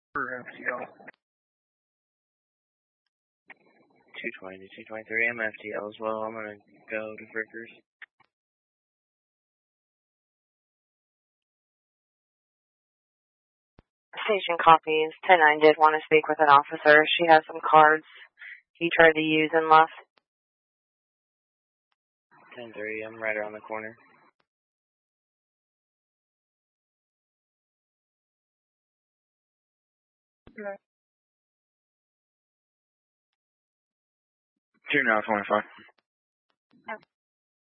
For FTL. 220 to 223, I'm FTL as well. I'm going to go to Frickers. Station copies. 10-9 did want to speak with an officer. She has some cards he tried to use and left. 10-3, I'm right around the corner. Okay. 2 now, 25.